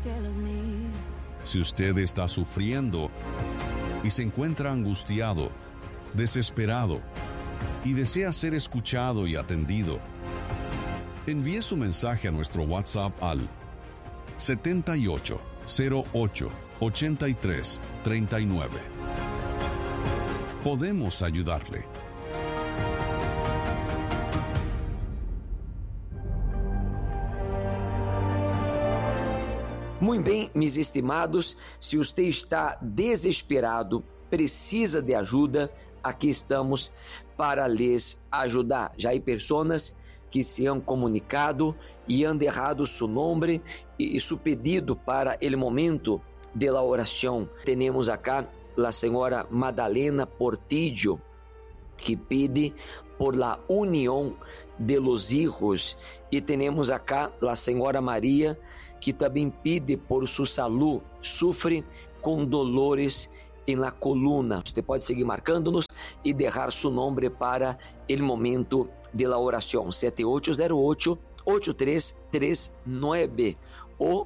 Si usted está sufriendo y se encuentra angustiado, desesperado y desea ser escuchado y atendido, envíe su mensaje a nuestro WhatsApp al 7808-8339. Podemos ayudarle. Muito bem, meus estimados, se você está desesperado, precisa de ajuda, aqui estamos para lhes ajudar. Já há pessoas que se han comunicado e han dejado su nombre e su pedido para el momento de la oración. Temos acá la senhora Madalena Portillo, que pede por la unión de los hijos, e temos acá la senhora Maria, que também pede por sua saúde, sofre com dolores em la coluna. Você pode seguir marcando-nos e deixar seu nome para o momento de la oração. 7808-8339 ou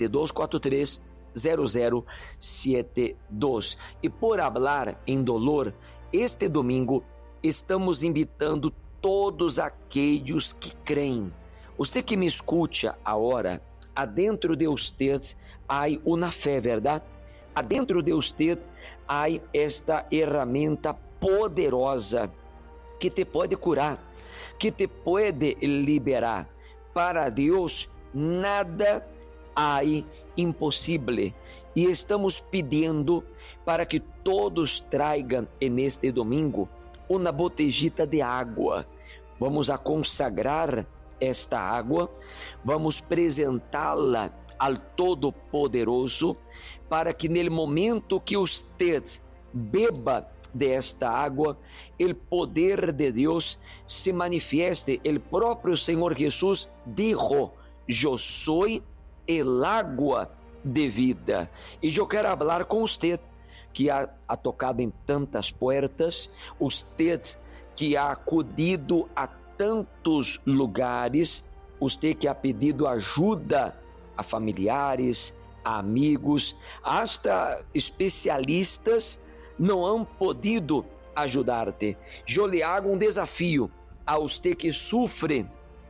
7243-0072. E por hablar em dolor, este domingo estamos invitando todos aqueles que creem. Você que me escuta agora, adentro de usted há uma fé, verdade? Adentro de usted há esta ferramenta poderosa que te pode curar, que te pode liberar. Para Deus nada há impossível. E estamos pedindo para que todos tragam neste domingo uma botejita de água. Vamos a consagrar esta água, vamos apresentá-la ao Todo-Poderoso, para que no momento que você beba desta água, o poder de Deus se manifieste. O próprio Senhor Jesus dijo: "Eu sou el agua de vida". E eu quero falar com você que ha tocado em tantas puertas, você que ha acudido a tantos lugares, você que ha pedido ajuda a familiares, a amigos, hasta especialistas não han podido ajudar-te. Eu lhe hago desafio a você que sofre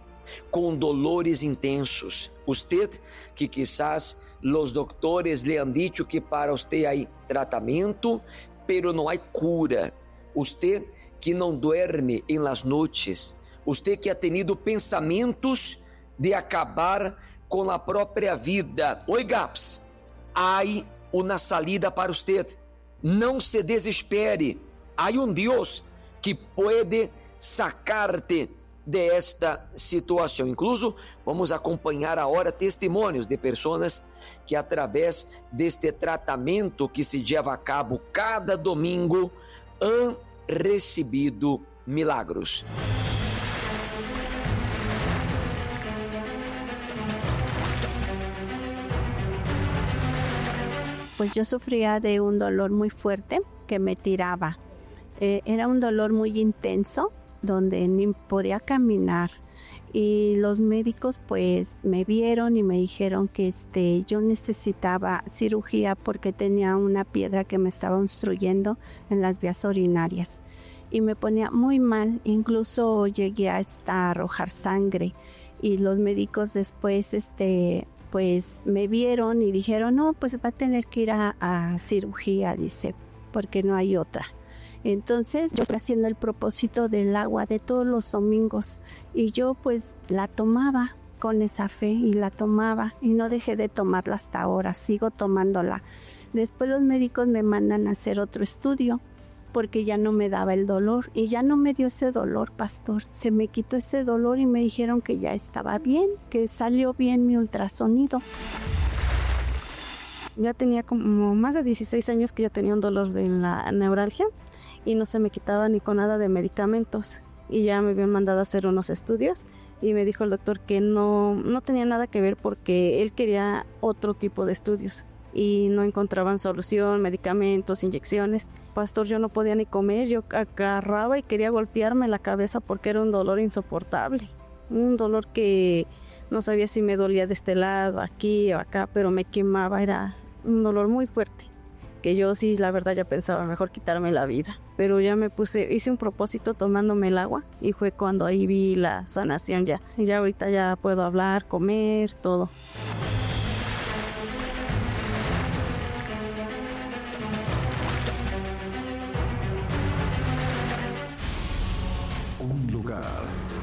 com dolores intensos, você que quizás os doutores lhe han dicho que para você há tratamento, pero não há cura, você que não duerme em las noites, você que ha tenido pensamentos de acabar com a própria vida. Oigaps, há uma salida para você. Não se desespere. Há Deus que pode sacar-te desta situação. Incluso vamos acompanhar agora testemunhos de pessoas que através deste tratamento que se leva a cabo cada domingo han recebido milagros. Pues yo sufría de un dolor muy fuerte que me tiraba. Era un dolor muy intenso donde ni podía caminar. Y los médicos pues me vieron y me dijeron que yo necesitaba cirugía porque tenía una piedra que me estaba obstruyendo en las vías urinarias. Y me ponía muy mal, incluso llegué hasta arrojar sangre. Y los médicos después pues me vieron y dijeron, no, pues va a tener que ir a cirugía, dice, porque no hay otra. Entonces yo estoy haciendo el propósito del agua de todos los domingos y yo pues la tomaba con esa fe y la tomaba y no dejé de tomarla hasta ahora, sigo tomándola. Después los médicos me mandan a hacer otro estudio porque ya no me daba el dolor y ya no me dio ese dolor, pastor. Se me quitó ese dolor y me dijeron que ya estaba bien, que salió bien mi ultrasonido. Ya tenía como más de 16 años que yo tenía un dolor de la neuralgia y no se me quitaba ni con nada de medicamentos. Y ya me habían mandado a hacer unos estudios y me dijo el doctor que no tenía nada que ver porque él quería otro tipo de estudios. Y no encontraban solución, medicamentos, inyecciones. Pastor, yo no podía ni comer, yo agarraba y quería golpearme la cabeza porque era un dolor insoportable. Un dolor que No sabía si me dolía de este lado, aquí o acá, pero me quemaba, era un dolor muy fuerte, que yo sí, la verdad, ya pensaba mejor quitarme la vida. Pero ya hice un propósito tomándome el agua y fue cuando ahí vi la sanación ya. Y ya ahorita ya puedo hablar, comer, todo. Un lugar.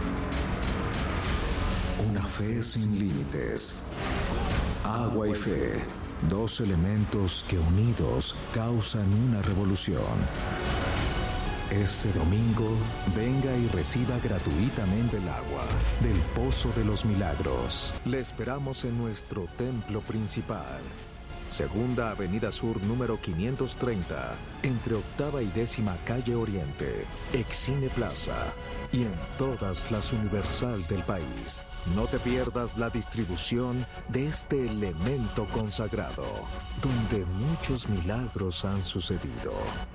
Una fe sin límites. Agua y fe. Dos elementos que unidos causan una revolución. Este domingo, venga y reciba gratuitamente el agua del Pozo de los Milagros. Le esperamos en nuestro templo principal. Segunda Avenida Sur número 530, entre 8ª y 10ª Calle Oriente, Excine Plaza y en todas las Universal del país. No te pierdas la distribución de este elemento consagrado, donde muchos milagros han sucedido.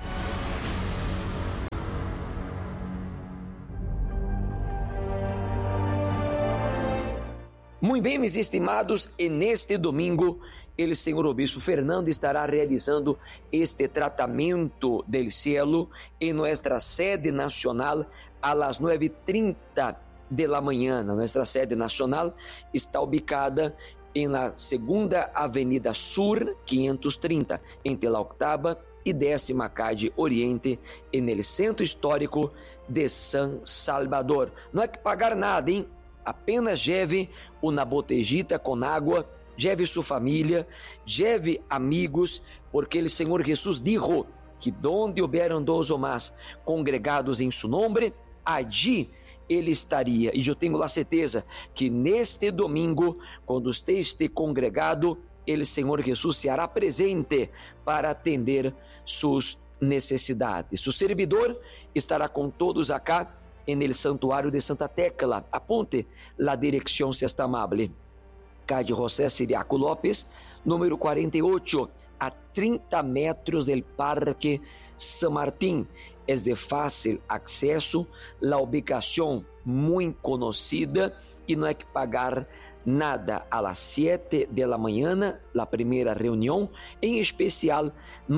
Muito bem, meus estimados, e neste domingo, o Senhor Obispo Fernando estará realizando este tratamento del cielo em nossa sede nacional a las 9:30 de la manhã. Nossa sede nacional está ubicada em la Segunda Avenida Sur 530, entre la 8ª e 10ª Calle Oriente, no centro histórico de San Salvador. Não é que pagar nada, hein? Apenas leve uma botejita com água, leve sua família, leve amigos, porque o Senhor Jesus dijo que donde houveram dois ou mais congregados em su nombre, allí Ele estaria. E eu tenho a certeza que neste domingo, quando você esteja congregado, o Senhor Jesus se hará presente para atender suas necessidades. Su servidor estará com todos acá en el santuário de Santa Tecla. Aponte la dirección si está amable. Calle José Siriaco López, número 48, a 30 metros del Parque San Martín. Es de fácil acceso, la ubicación muy conocida y no hay que pagar nada. A las 7 de la mañana, la primera reunión, en especial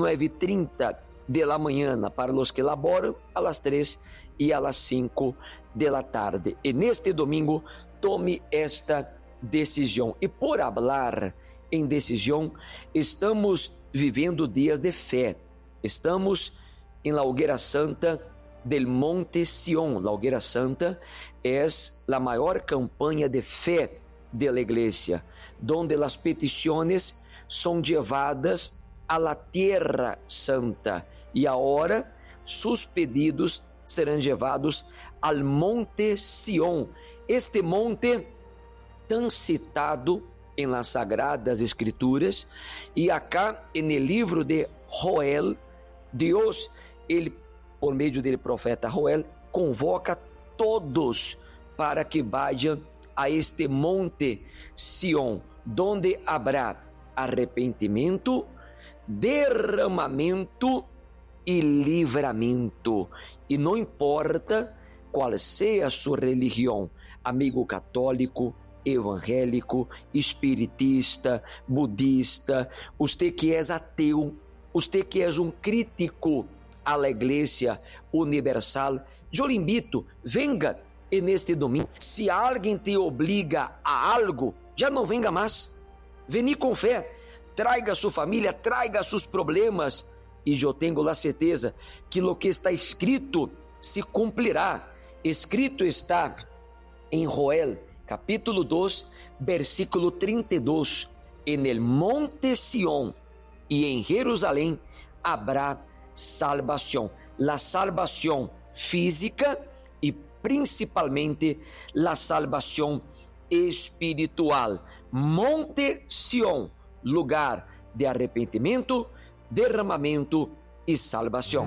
9:30 de la mañana para los que laboram, a las 3 e a las 5 de la tarde. E neste domingo, tome esta decisão. E por hablar em decisão, estamos vivendo dias de fé. Estamos em la Hoguera Santa del Monte Sion. La Hoguera Santa é a maior campanha de fé de la igreja, donde las peticiones são llevadas a la Tierra Santa. E agora, sus pedidos serão levados ao Monte Sion, este monte tão citado em las Sagradas Escrituras, e acá no livro de Joel, Deus, ele, por meio do profeta Joel, convoca todos para que vayam a este Monte Sion, donde habrá arrependimento, derramamento e livramento. E não importa qual seja a sua religião, amigo católico, evangélico, espiritista, budista, você que é ateu, você que é crítico à Igreja Universal, eu lhe invito, venga neste domingo. Se alguém te obriga a algo, já não venga mais. Veni com fé, traga sua família, traga seus problemas, e eu tenho a certeza que o que está escrito se cumprirá. Escrito está em Joel, capítulo 2, versículo 32. En el monte Sion e em Jerusalém habrá salvação. La salvação física e principalmente la salvação espiritual. Monte Sion, lugar de arrependimento, derramamiento y salvación.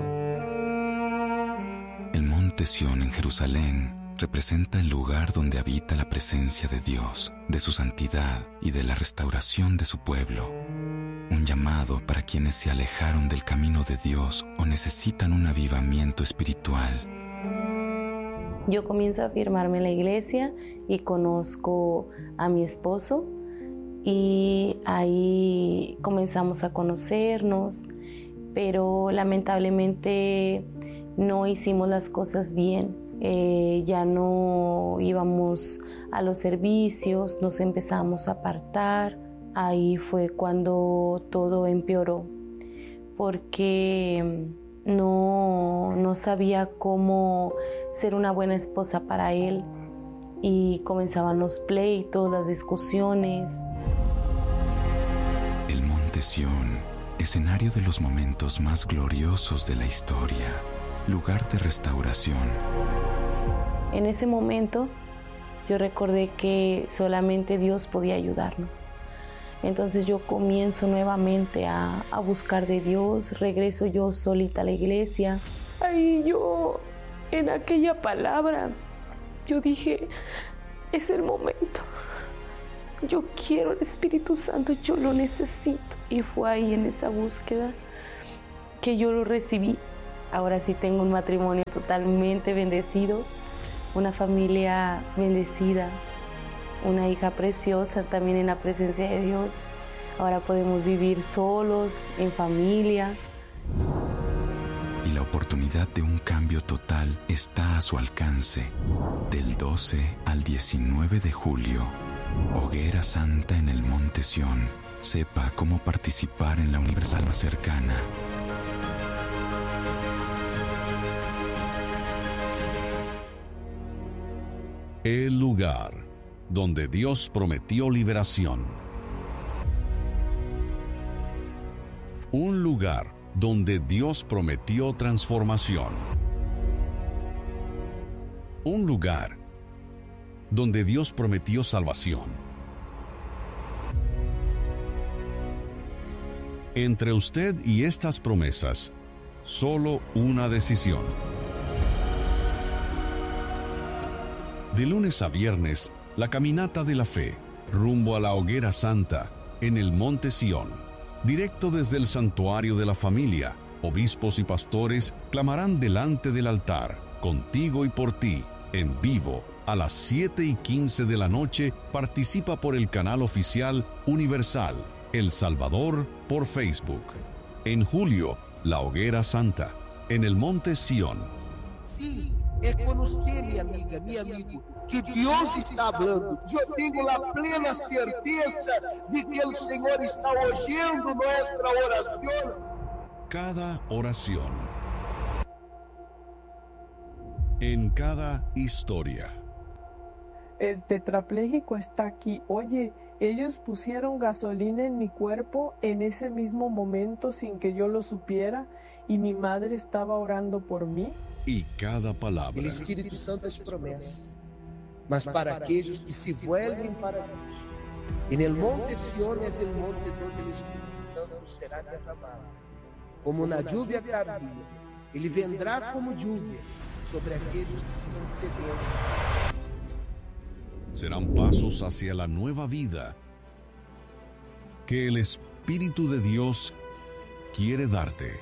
El monte Sión en Jerusalén representa el lugar donde habita la presencia de Dios, de su santidad y de la restauración de su pueblo. Un llamado para quienes se alejaron del camino de Dios o necesitan un avivamiento espiritual. Yo comienzo a firmarme en la iglesia y conozco a mi esposo y ahí comenzamos a conocernos, pero lamentablemente no hicimos las cosas bien. Ya no íbamos a los servicios, nos empezamos a apartar. Ahí fue cuando todo empeoró, porque no sabía cómo ser una buena esposa para él y comenzaban los pleitos, las discusiones. El Monte Sión, escenario de los momentos más gloriosos de la historia, lugar de restauración. En ese momento yo recordé que solamente Dios podía ayudarnos. Entonces yo comienzo nuevamente a buscar de Dios, regreso yo solita a la iglesia. Ahí yo, en aquella palabra, yo dije, es el momento. Yo quiero el Espíritu Santo, yo lo necesito. Y fue ahí en esa búsqueda que yo lo recibí. Ahora sí tengo un matrimonio totalmente bendecido, una familia bendecida, una hija preciosa también en la presencia de Dios. Ahora podemos vivir solos, en familia. Y la oportunidad de un cambio total está a su alcance. Del 12 al 19 de julio, Hoguera Santa en el Monte Sión. Sepa cómo participar en la Universal más cercana. El lugar donde Dios prometió liberación. Un lugar donde Dios prometió transformación. Un lugar donde Dios prometió salvación. Entre usted y estas promesas, solo una decisión. De lunes a viernes, la caminata de la fe, rumbo a la Hoguera Santa, en el Monte Sión. Directo desde el santuario de la familia, obispos y pastores clamarán delante del altar, contigo y por ti, en vivo, a las 7:15 de la noche. Participa por el canal oficial Universal, El Salvador, por Facebook. En julio, la Hoguera Santa, en el Monte Sión. Sí, es con usted, mi amiga, mi amigo, que Dios está hablando. Yo tengo la plena certeza de que el Señor está oyendo nuestra oración. Cada oración, en cada historia. El tetrapléjico está aquí. Oye, ellos pusieron gasolina en mi cuerpo en ese mismo momento sin que yo lo supiera, y mi madre estaba orando por mí. Y cada palabra. El Espíritu Santo es promesa, mas para aquellos que se vuelven para Dios. En el Monte Sión es el monte donde el Espíritu Santo será derramado, como una lluvia tardía. Ele vendrá como lluvia sobre aquellos que están sedientos. Serán pasos hacia la nueva vida que el Espíritu de Dios quiere darte.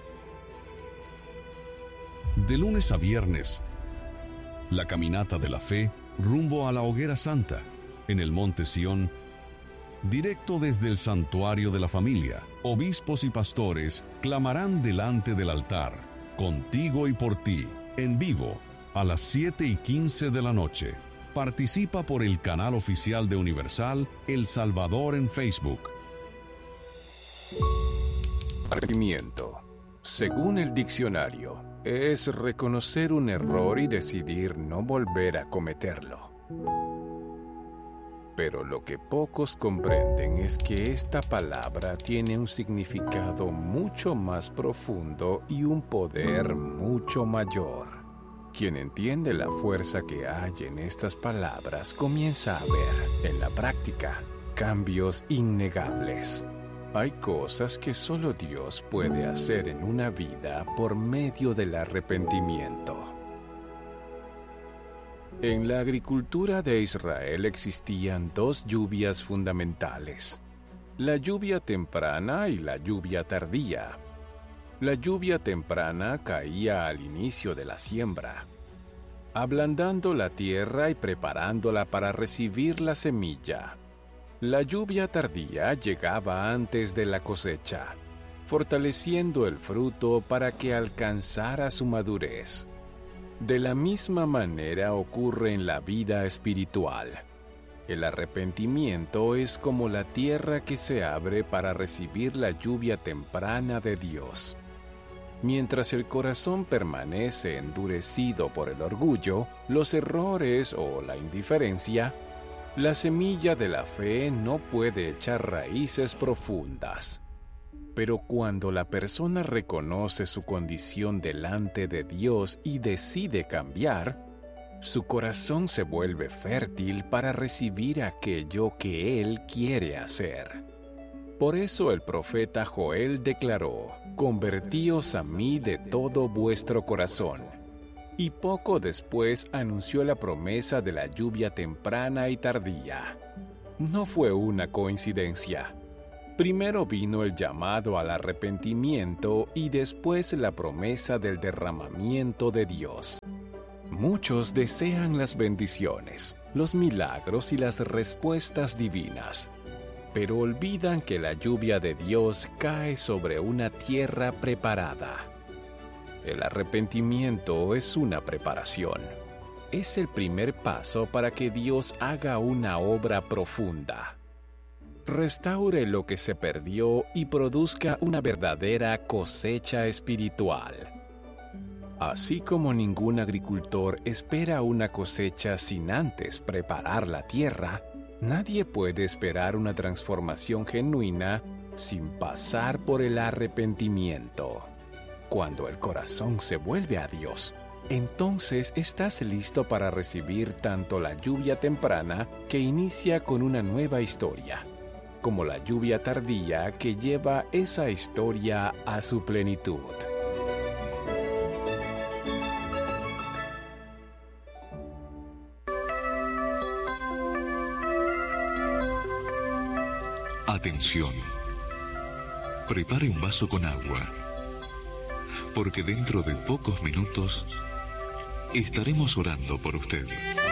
De lunes a viernes, la caminata de la fe rumbo a la Hoguera Santa, en el Monte Sión, directo desde el santuario de la familia. Obispos y pastores clamarán delante del altar, contigo y por ti, en vivo, a las 7:15 de la noche. Participa por el canal oficial de Universal, El Salvador, en Facebook. Arrepentimiento, según el diccionario, es reconocer un error y decidir no volver a cometerlo. Pero lo que pocos comprenden es que esta palabra tiene un significado mucho más profundo y un poder mucho mayor. Quien entiende la fuerza que hay en estas palabras comienza a ver, en la práctica, cambios innegables. Hay cosas que solo Dios puede hacer en una vida por medio del arrepentimiento. En la agricultura de Israel existían dos lluvias fundamentales: la lluvia temprana y la lluvia tardía. La lluvia temprana caía al inicio de la siembra. ablandando la tierra y preparándola para recibir la semilla. La lluvia tardía llegaba antes de la cosecha, fortaleciendo el fruto para que alcanzara su madurez. De la misma manera ocurre en la vida espiritual. El arrepentimiento es como la tierra que se abre para recibir la lluvia temprana de Dios. Mientras el corazón permanece endurecido por el orgullo, los errores o la indiferencia, la semilla de la fe no puede echar raíces profundas. Pero cuando la persona reconoce su condición delante de Dios y decide cambiar, su corazón se vuelve fértil para recibir aquello que Él quiere hacer. Por eso el profeta Joel declaró: «Convertíos a mí de todo vuestro corazón». Y poco después anunció la promesa de la lluvia temprana y tardía. No fue una coincidencia. Primero vino el llamado al arrepentimiento y después la promesa del derramamiento de Dios. Muchos desean las bendiciones, los milagros y las respuestas divinas, pero olvidan que la lluvia de Dios cae sobre una tierra preparada. El arrepentimiento es una preparación. Es el primer paso para que Dios haga una obra profunda. Restaure lo que se perdió y produzca una verdadera cosecha espiritual. Así como ningún agricultor espera una cosecha sin antes preparar la tierra, nadie puede esperar una transformación genuina sin pasar por el arrepentimiento. Cuando el corazón se vuelve a Dios, entonces estás listo para recibir tanto la lluvia temprana que inicia con una nueva historia, como la lluvia tardía que lleva esa historia a su plenitud. Atención. Prepare un vaso con agua, porque dentro de pocos minutos estaremos orando por usted.